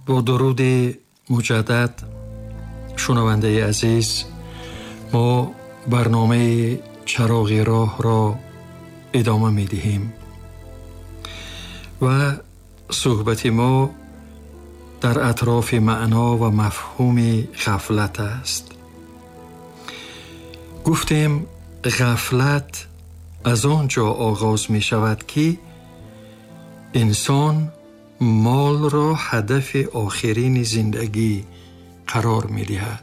با درود مجدد شنونده عزیز، ما برنامه چراغ راه را ادامه می دهیم و صحبت ما در اطراف معنا و مفهوم غفلت است. گفتیم غفلت از آنجا آغاز می شود که انسان مال را هدف آخرین زندگی قرار می دهد.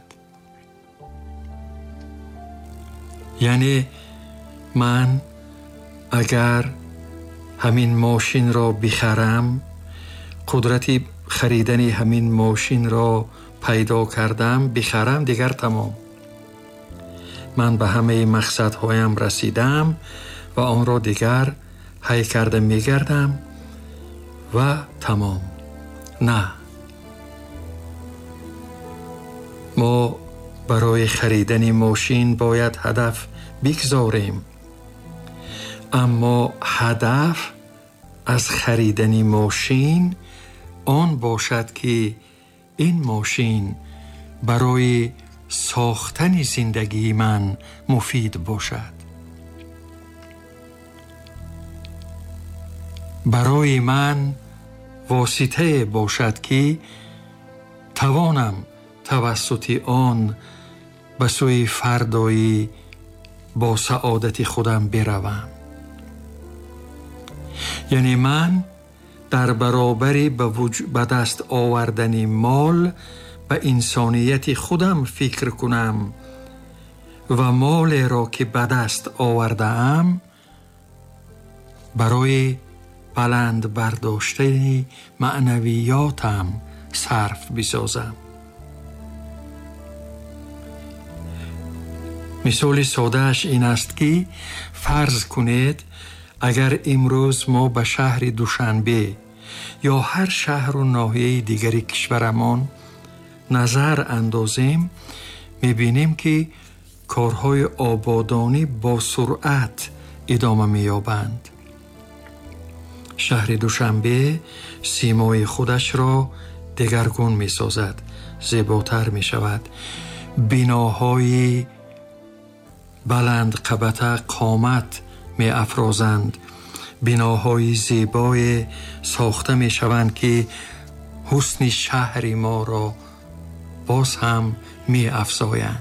یعنی من اگر همین ماشین را بخرم، قدرت خریدن همین ماشین را پیدا کردم، بخرم، دیگر تمام. من به همه مقصدهایم رسیدم و آن را دیگر حی کرده میگردم و تمام. نه، ما برای خریدن ماشین باید هدف بگذاریم، اما هدف از خریدن ماشین آن باشد که این ماشین برای ساختن زندگی من مفید باشد، برای من واسطه باشد که توانم توسط آن به سوی فردایی با سعادت خودم بروم. یعنی من در برابر به دست آوردن مال به انسانیت خودم فکر کنم و مال را که به دست آوردم برای بلند برداشتن معنویاتم صرف بسازم. مثال سادهش این است که فرض کنید اگر امروز ما به شهر دوشنبه یا هر شهر و ناحیه دیگری کشورمان نظر اندازیم، میبینیم که کارهای آبادانی با سرعت ادامه می‌یابند. شهر دوشنبه سیمای خودش را دگرگون می‌سازد، زیباتر می‌شود. بناهای بلند قبطه قامت می‌افرازند، بناهای زیبای ساخته می‌شوند که حسن شهر ما را باز هم می‌افزایند.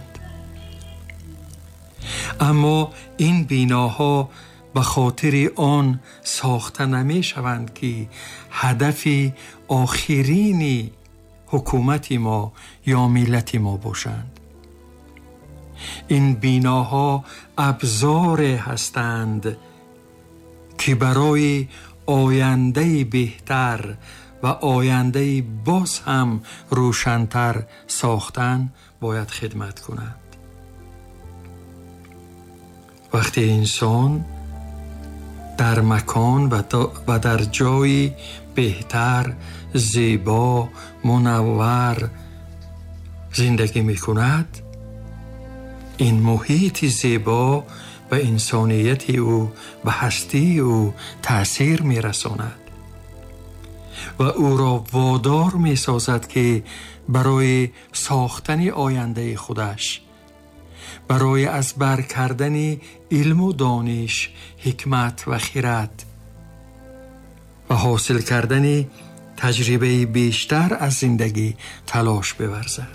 اما این بناها به خاطر آن ساخته نمی‌شوند که هدف آخرین حکومت ما یا ملت ما باشند. این بناها ابزار هستند که برای آینده بهتر و آینده باز هم روشن‌تر ساختن باید خدمت کنند. وقتی انسان در مکان و در جای بهتر، زیبا، منور زندگی می کند، این محیط زیبا به انسانیت او و هستی او تأثیر می رساند و او را وادار می سازد که برای ساختن آینده خودش، برای از بر کردن علم و دانش، حکمت و خرد و حاصل کردن تجربه بیشتر از زندگی تلاش بورزد.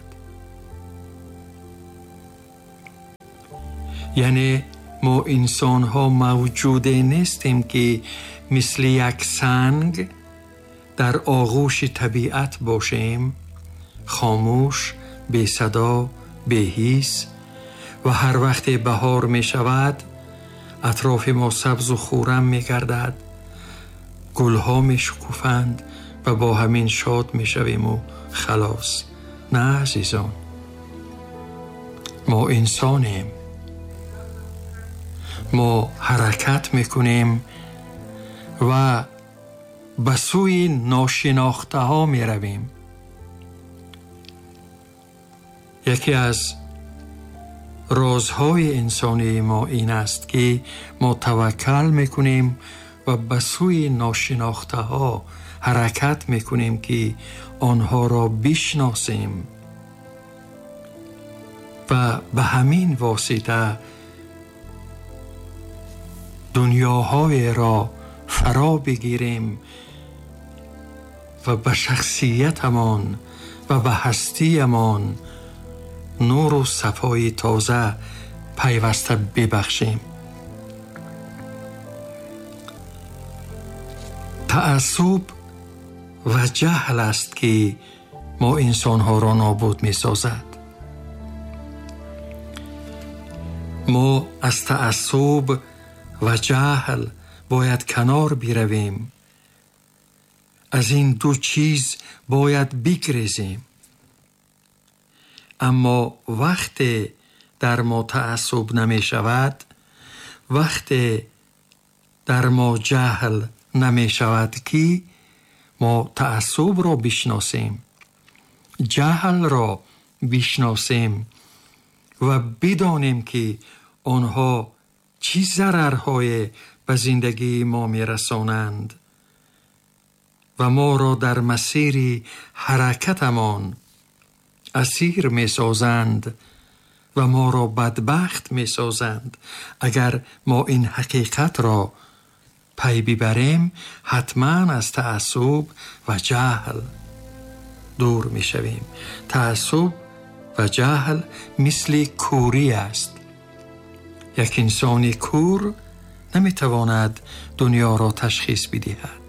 یعنی ما انسان ها موجوده نیستیم که مثل یک سنگ در آغوش طبیعت باشیم، خاموش، بی صدا، بی حس، و هر وقت بهار می شود اطراف ما سبز و خورم می گردد، گلها می شکوفند و با همین شاد می شویم و خلاص. نه عزیزان، ما انسانیم، ما حرکت می کنیم و به سوی ناشناخته ها می رویم. یکی از رازهای انسانی ما این است که ما توکل میکنیم و به سوی ناشناخته ها حرکت میکنیم که آنها را بشناسیم و به همین واسطه دنیاهای را فرا بگیریم و به شخصیتمان و به هستیمان نور و صفای تازه پیوسته ببخشیم. تعصب و جهل است که ما انسانها را نابود می سازد. ما از تعصب و جهل باید کنار برویم. از این دو چیز باید بگریزیم. اما وقتی در ما تعصب نمی شود، وقتی در ما جهل نمی شود که ما تعصب را بشناسیم، جهل را بشناسیم و بدانیم که آنها چه ضررهای به زندگی ما می رسانند و ما را در مسیر حرکتمان اسیر می سازند و ما را بدبخت می سازند. اگر ما این حقیقت را پی ببریم، حتما از تعصب و جهل دور می شویم. تعصب و جهل مثل کوری است. یک انسان کور نمی تواند دنیا را تشخیص بدهد.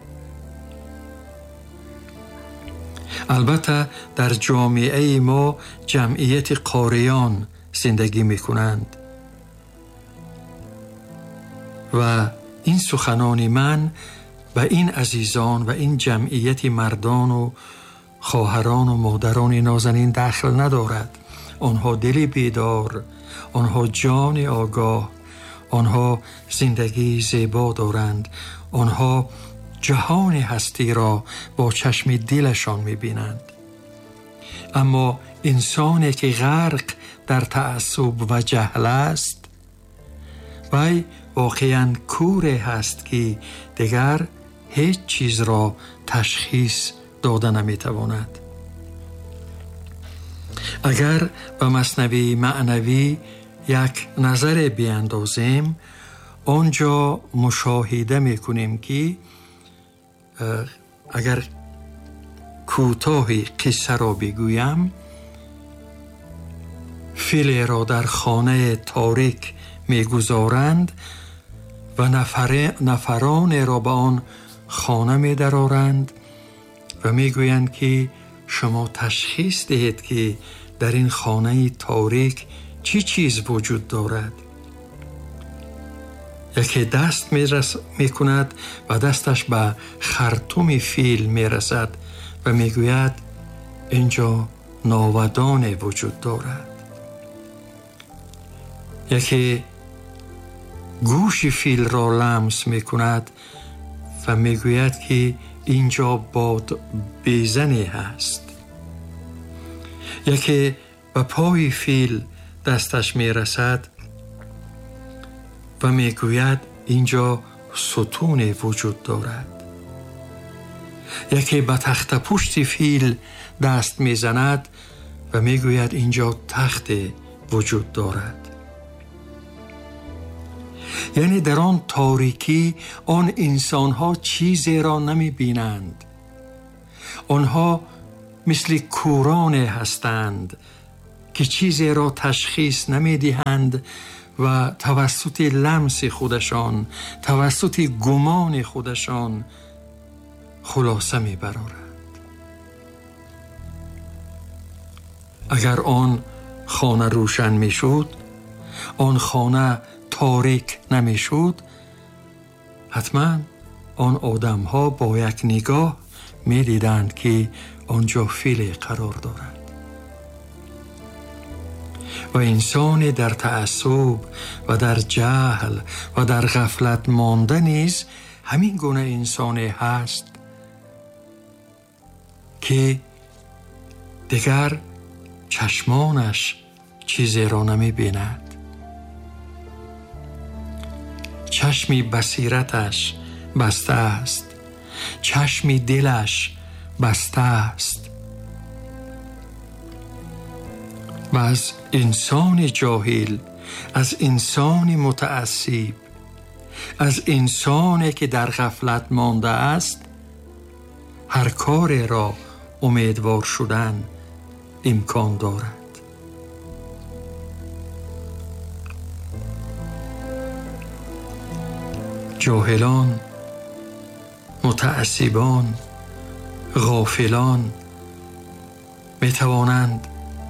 البته در جامعه ما جمعیت قاریان زندگی می کنند و این سخنان من به این عزیزان و این جمعیت مردان و خواهران و مادران نازنین دخل ندارد. آنها دل بیدار، آنها جان آگاه، آنها زندگی زیبا دارند، آنها جهان هستی را با چشم دلشان می‌بینند. اما انسانی که غرق در تعصب و جهل است، وی واقعاً کوری هست که دیگر هیچ چیز را تشخیص داده نمی‌تواند. اگر به مثنوی معنوی یک نظر بیاندازیم، آنجا مشاهده می‌کنیم که اگر کوتاه قصه را بگویم، فیل را در خانه تاریک می‌گذارند و نفران را به آن خانه می‌درآورند و می‌گویند که شما تشخیص دهید که در این خانه تاریک چی چیز وجود دارد. یکی دست می‌کند و دستش به خرطوم فیل می‌رسد و می‌گوید اینجا ناودان وجود دارد. یکی گوش فیل را لمس می‌کند و می‌گوید که اینجا باد بیزنی هست. یکی به پای فیل دستش می‌رسد و میگوید اینجا ستون وجود دارد. یکی به تخت پشت فیل دست میزند و میگوید اینجا تخت وجود دارد. یعنی در آن تاریکی آن انسانها چیزی را نمی بینند. آنها مثل کورانه هستند که چیزی را تشخیص نمی دهند و توسط لمس خودشان، توسط گمان خودشان خلاصه می برارند. اگر آن خانه روشن می شد، آن خانه تاریک نمی شد، حتما آن آدم ها با یک نگاه می دیدند که آنجا فیل قرار دارد. و انسان در تعصب و در جهل و در غفلت مانده نیز همین گونه انسانی هست که دیگر چشمانش چیزی را نمی بیند. چشمی بصیرتش بسته است چشم دلش بسته است و از انسان جاهل، از انسان متعصب، از انسانی که در غفلت مانده است، هر کار را امیدوار شدن امکان دارد. جاهلان، متعصبان، غافلان می توانند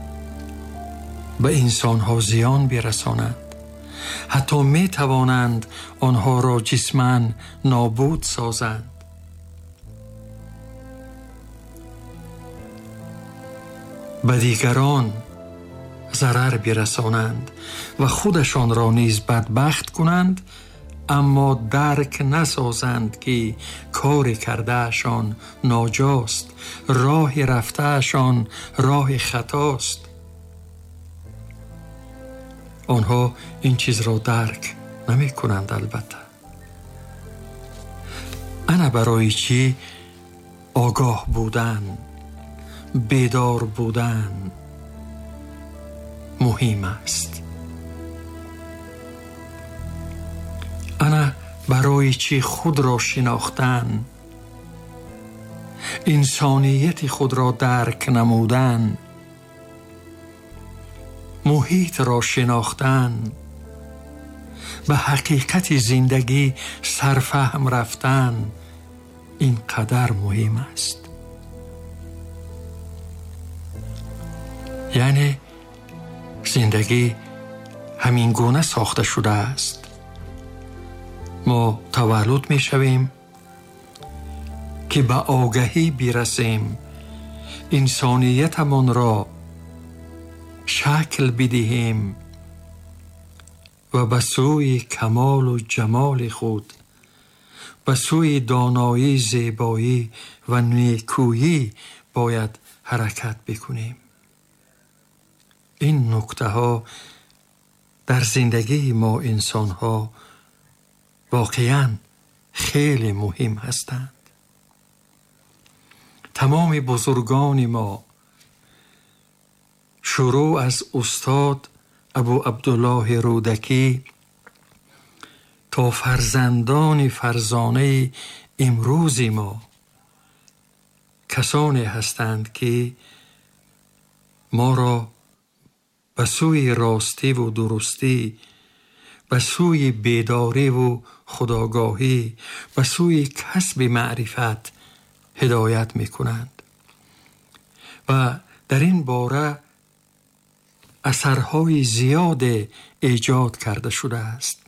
به انسانها زیان برسانند. حتی می توانند آنها را جسماً نابود سازند. به دیگران ضرر برسانند و خودشان را نیز بدبخت کنند، اما درک نسازند که کار کردهشان ناجاست، راه رفتهشان راه خطاست. آنها این چیز را درک نمی کنند. البته انا برای چی آگاه بودن، بیدار بودن مهم است؟ انا برای چی خود را شناختن، انسانیت خود را درک نمودن، محیط را شناختن، به حقیقت زندگی سرفهم رفتن اینقدر مهم است. یعنی زندگی همین گونه ساخته شده است. ما تولد می شویم که به آگاهی برسیم، انسانیتمان را شکل بدهیم و به سوی کمال و جمال خود، به سوی دانایی، زیبایی و نیکویی باید حرکت بکنیم. این نکته ها در زندگی ما انسان ها واقعاً خیلی مهم هستند. تمام بزرگان ما، شروع از استاد ابو عبدالله رودکی تا فرزندان فرزانه امروز ما، کسانی هستند که ما را به سوی راستی و درستی، به سوی بیداری و خودآگاهی، به سوی کسب معرفت هدایت می کنند و در این باره اثرهای زیاد ایجاد کرده شده است.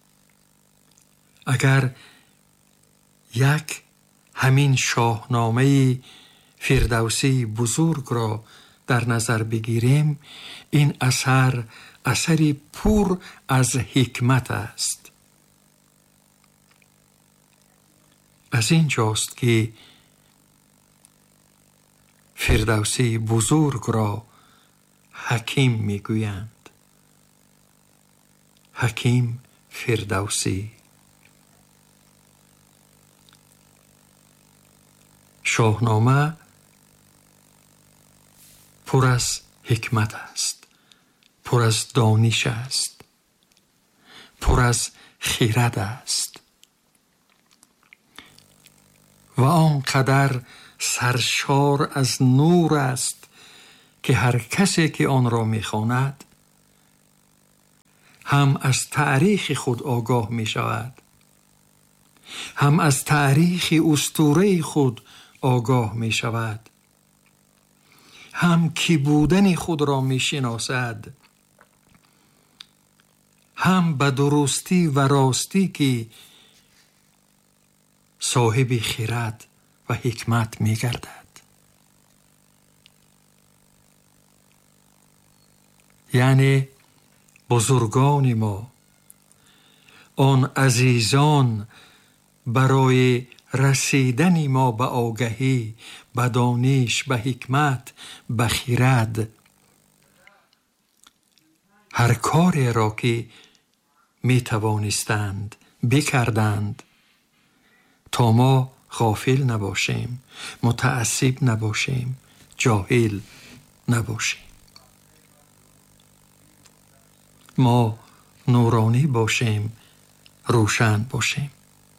اگر یک همین شاهنامه فردوسی بزرگ را در نظر بگیریم، این اثر اثری پر از حکمت است. از این جاست که فردوسی بزرگ را حکیم میگویند. حکیم فردوسی. شاهنامه پر از حکمت است، پر از دانش است، پر از خرد است و آنقدر سرشار از نور است که هر کسی که آن را می‌خواند هم از تاریخ خود آگاه می شود، هم از تاریخ اسطوره خود آگاه می شود، هم کی بودن خود را می شناسد، هم به درستی و راستی که صاحب خرد و حکمت می گردد. یعنی بزرگان ما، آن عزیزان برای رسیدن ما به آگاهی، به دانش، به حکمت، به خرد، هر کاری را که می توانستند بکردند تا ما غافل نباشیم، متعصب نباشیم، جاهل نباشیم. ما نورانی باشیم، روشن باشیم.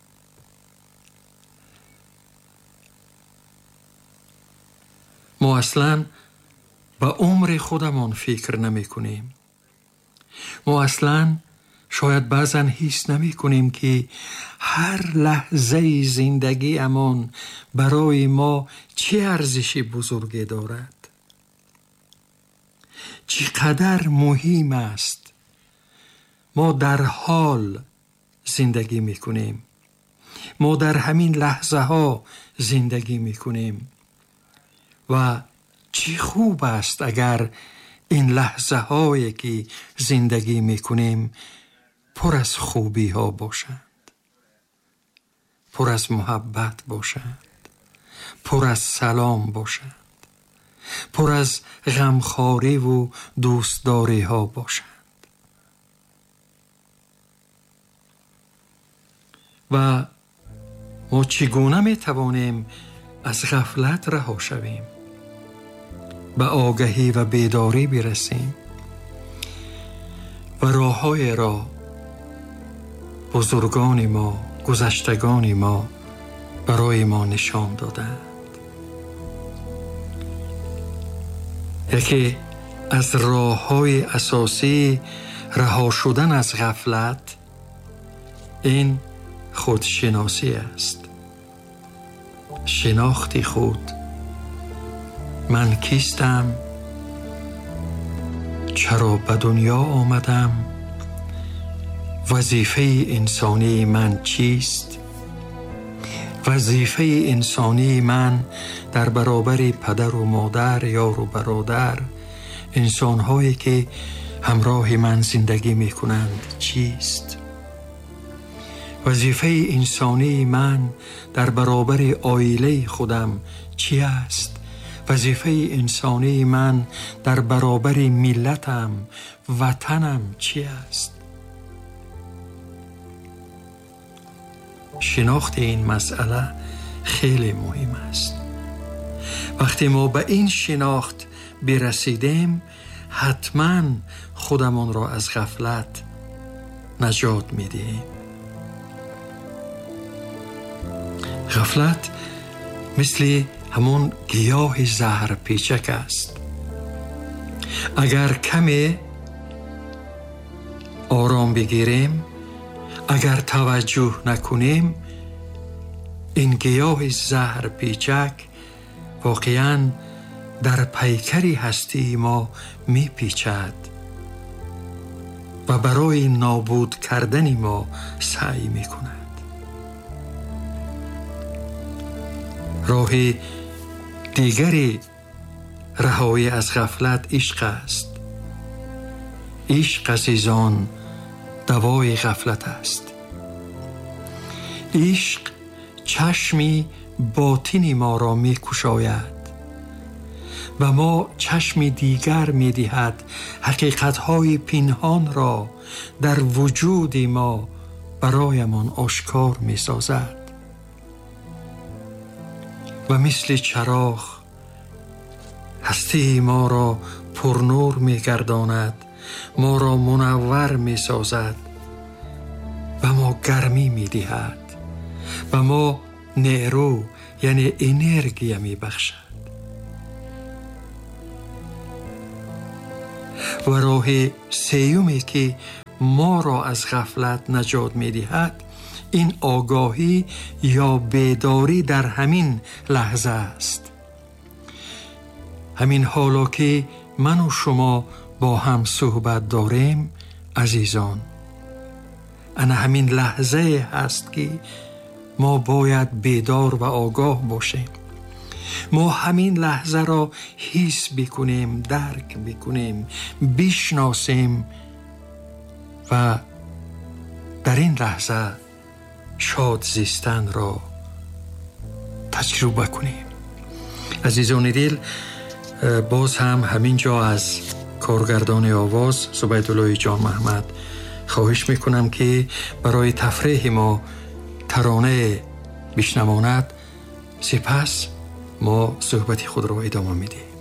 ما اصلاً به عمر خودمان فکر نمی کنیم. ما اصلاً شاید بعضاً حس نمی کنیم که هر لحظه زندگی امان برای ما چه ارزش بزرگی دارد، چقدر مهم است. ما در حال زندگی می کنیم، ما در همین لحظه ها زندگی می کنیم و چه خوب است اگر این لحظه هایی که زندگی می کنیم پر از خوبی ها باشند، پر از محبت باشند، پر از سلام باشند، پر از غمخواری و دوستداری ها باشند. و ما چگونه می توانیم از غفلت رها شویم، به آگاهی و بیداری برسیم؟ و راه‌های را بزرگان ما، گذشتگان ما برای ما نشان دادند. یکی از راه‌های اساسی رها شدن از غفلت این خودشناسی است. شناخت خود. من کیستم؟ چرا به دنیا آمدم؟ وظیفه انسانی من چیست؟ وظیفه انسانی من در برابر پدر و مادر، یار و برادر، انسان‌هایی که همراه من زندگی می‌کنند چیست؟ وظیفه انسانی من در برابر عائله خودم چی است؟ وظیفه انسانی من در برابر ملتم، وطنم چی است؟ شناخت این مسئله خیلی مهم است. وقتی ما به این شناخت برسیدیم حتما خودمان را از غفلت نجات میدهیم. غفلت مثل همون گیاه زهر پیچک است. اگر کمی آرام بگیریم، اگر توجه نکنیم، این گیاه زهر پیچک واقعاً در پیکر هستی ما می پیچد و برای نابود کردن ما سعی می کند. راه دیگری رهایی از غفلت عشق است. عشق عزیزان دوای غفلت است. عشق چشمی باطنی ما را می کشاید و ما چشمی دیگر می دهد حقیقت‌های پنهان را در وجود ما برایمان آشکار می سازد و مثل چراغ هستی ما را پرنور می گرداند، ما را منور می سازد و ما گرمی می دهد و ما نیرو یعنی انرژی می بخشد. و راه سیومی که ما را از غفلت نجات می دهد این آگاهی یا بیداری در همین لحظه است. همین حالا که من و شما با هم صحبت داریم عزیزان، انا همین لحظه هست که ما باید بیدار و آگاه باشیم. ما همین لحظه را حس بکنیم، درک بکنیم، بشناسیم و در این لحظه شاد زیستن را تجربه کنیم. عزیزان دل، باز هم همین جا از کارگردان آواز زبیدالله جان محمد خواهش میکنم که برای تفریح ما ترانه بشنواند سپس ما صحبت خود را ادامه میدیم.